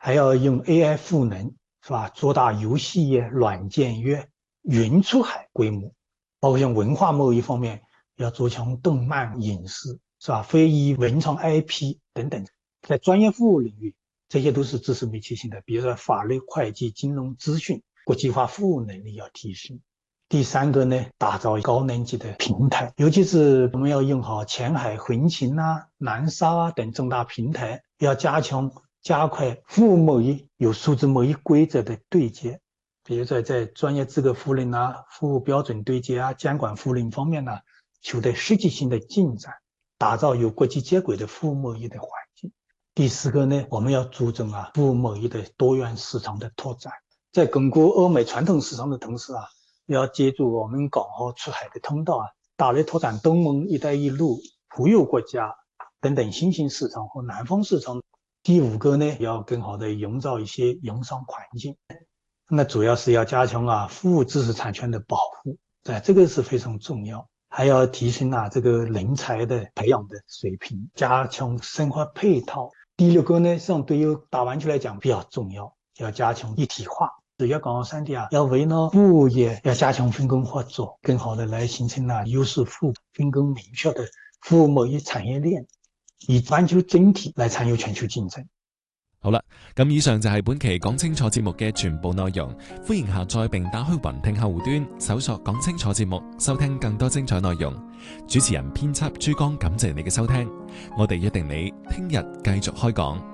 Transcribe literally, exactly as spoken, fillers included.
还要用 A I 赋能，是吧？做大游戏业、软件业、云出海规模，包括像文化贸易方面，要做强动漫、影视，是吧？非遗、文创 I P 等等，在专业服务领域，这些都是知识密集型的，比如说法律、会计、金融、资讯，国际化服务能力要提升。第三个呢，打造高能级的平台，尤其是我们要用好前海、横琴啊、南沙啊等重大平台，要加强加快服务贸易有数字贸易规则的对接，比如说在专业资格服令啊、服务标准对接啊、监管服令方面呢，取得实际性的进展，打造有国际接轨的服务贸易的环境。第四个呢，我们要注重啊服务贸易的多元市场的拓展，在巩固欧美传统市场的同时啊，要借助我们港澳出海的通道啊，大力拓展东盟、一带一路、普友国家等等新兴市场和南方市场。第五个呢，要更好的营造一些营商环境，那主要是要加强啊服务知识产权的保护，哎，这个是非常重要。还要提升啊这个人才的培养的水平，加强生活配套。第六个呢，实际上对于大湾区来讲比较重要，要加强一体化。粤港澳三地啊，要围绕服务业要加强分工合作，更好的来形成啊优势互补、分工明确的服务贸易产業鏈，以環球整體來參與全球競爭。 好啦，咁以上就係本期講清楚節目嘅全部內容。歡迎下載並打開雲聽客戶端，搜索講清楚節目，收聽更多精彩內容。主持人編輯珠江，感謝你嘅收聽，我哋約定你聽日繼續開講。